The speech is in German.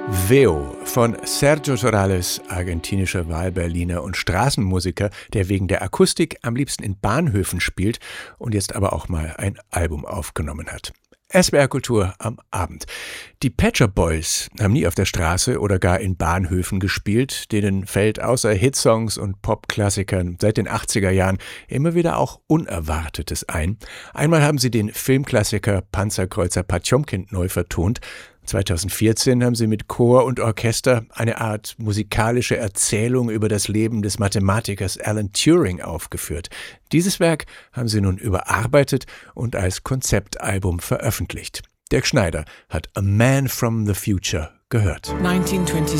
Veo von Sergio Torrales, argentinischer Wahlberliner und Straßenmusiker, der wegen der Akustik am liebsten in Bahnhöfen spielt und jetzt aber auch mal ein Album aufgenommen hat. SWR Kultur am Abend. Die Pet Shop Boys haben nie auf der Straße oder gar in Bahnhöfen gespielt, denen fällt außer Hitsongs und Popklassikern seit den 80er Jahren immer wieder auch Unerwartetes ein. Einmal haben sie den Filmklassiker Panzerkreuzer Potjomkin neu vertont. 2014 haben sie mit Chor und Orchester eine Art musikalische Erzählung über das Leben des Mathematikers Alan Turing aufgeführt. Dieses Werk haben sie nun überarbeitet und als Konzeptalbum veröffentlicht. Dirk Schneider hat A Man from the Future gehört. 1927